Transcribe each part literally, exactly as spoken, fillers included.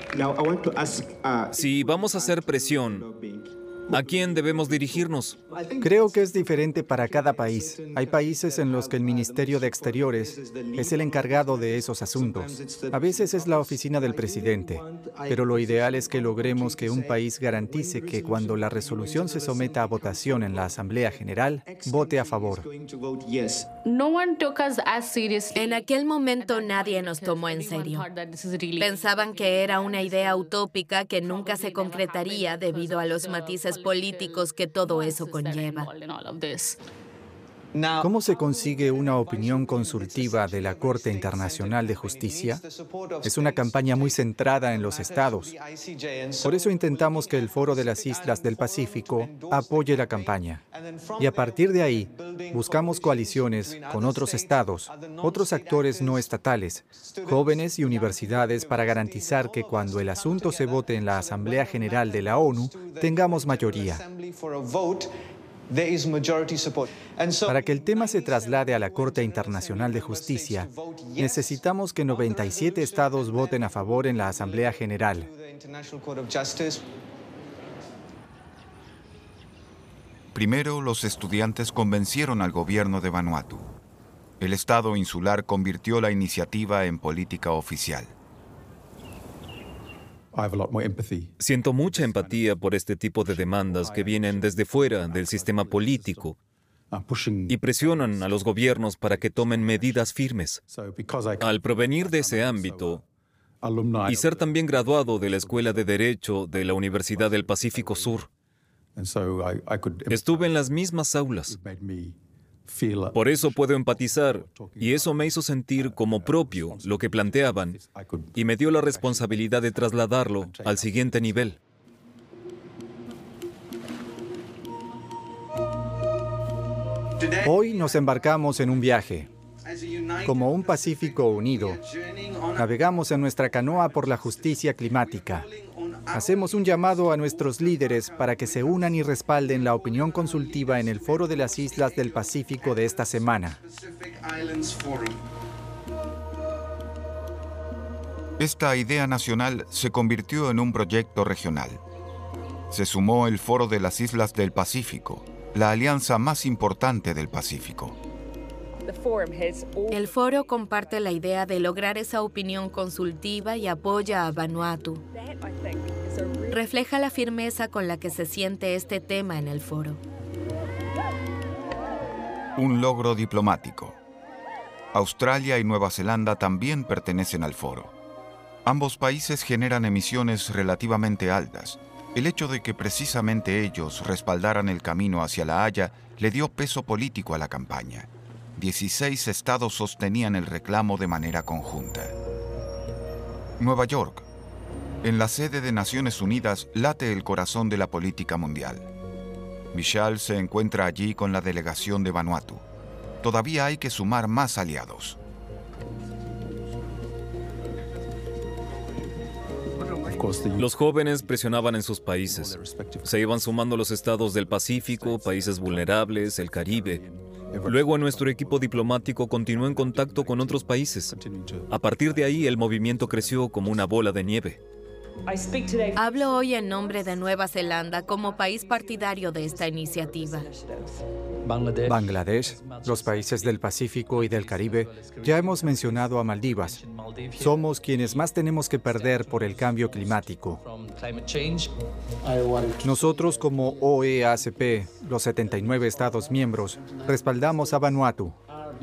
Si vamos a hacer presión, ¿a quién debemos dirigirnos? Creo que es diferente para cada país. Hay países en los que el Ministerio de Exteriores es el encargado de esos asuntos. A veces es la oficina del presidente, pero lo ideal es que logremos que un país garantice que cuando la resolución se someta a votación en la Asamblea General, vote a favor. En aquel momento nadie nos tomó en serio. Pensaban que era una idea utópica que nunca se concretaría debido a los matices políticos que todo eso conlleva. ¿Cómo se consigue una opinión consultiva de la Corte Internacional de Justicia? Es una campaña muy centrada en los estados. Por eso intentamos que el Foro de las Islas del Pacífico apoye la campaña. Y a partir de ahí, buscamos coaliciones con otros estados, otros actores no estatales, jóvenes y universidades para garantizar que cuando el asunto se vote en la Asamblea General de la ONU, tengamos mayoría. Para que el tema se traslade a la Corte Internacional de Justicia, necesitamos que noventa y siete estados voten a favor en la Asamblea General. Primero, los estudiantes convencieron al gobierno de Vanuatu. El Estado insular convirtió la iniciativa en política oficial. Siento mucha empatía por este tipo de demandas que vienen desde fuera del sistema político y presionan a los gobiernos para que tomen medidas firmes. Al provenir de ese ámbito y ser también graduado de la Escuela de Derecho de la Universidad del Pacífico Sur, estuve en las mismas aulas. Por eso puedo empatizar, y eso me hizo sentir como propio lo que planteaban, y me dio la responsabilidad de trasladarlo al siguiente nivel. Hoy nos embarcamos en un viaje. Como un Pacífico unido, navegamos en nuestra canoa por la justicia climática. Hacemos un llamado a nuestros líderes para que se unan y respalden la opinión consultiva en el Foro de las Islas del Pacífico de esta semana. Esta idea nacional se convirtió en un proyecto regional. Se sumó el Foro de las Islas del Pacífico, la alianza más importante del Pacífico. El foro comparte la idea de lograr esa opinión consultiva y apoya a Vanuatu. Refleja la firmeza con la que se siente este tema en el foro. Un logro diplomático. Australia y Nueva Zelanda también pertenecen al foro. Ambos países generan emisiones relativamente altas. El hecho de que precisamente ellos respaldaran el camino hacia La Haya le dio peso político a la campaña. dieciséis estados sostenían el reclamo de manera conjunta. Nueva York. En la sede de Naciones Unidas late el corazón de la política mundial. Michelle se encuentra allí con la delegación de Vanuatu. Todavía hay que sumar más aliados. Los jóvenes presionaban en sus países. Se iban sumando los estados del Pacífico, países vulnerables, el Caribe. Luego nuestro equipo diplomático continuó en contacto con otros países. A partir de ahí el movimiento creció como una bola de nieve. Hablo hoy en nombre de Nueva Zelanda como país partidario de esta iniciativa. Bangladesh, los países del Pacífico y del Caribe, ya hemos mencionado a Maldivas. Somos quienes más tenemos que perder por el cambio climático. Nosotros como O E A C P, los setenta y nueve estados miembros, respaldamos a Vanuatu.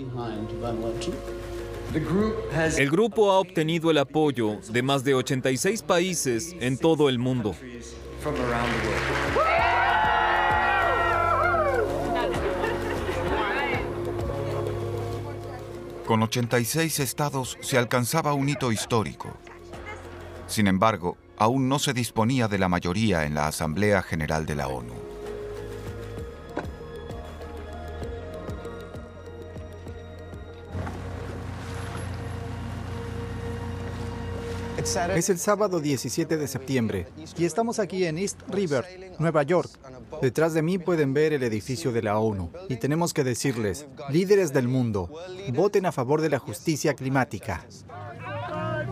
El grupo ha obtenido el apoyo de más de ochenta y seis países en todo el mundo. Con ochenta y seis estados se alcanzaba un hito histórico. Sin embargo, aún no se disponía de la mayoría en la Asamblea General de la ONU. Es el sábado diecisiete de septiembre y estamos aquí en East River, Nueva York. Detrás de mí pueden ver el edificio de la ONU y tenemos que decirles, líderes del mundo, voten a favor de la justicia climática.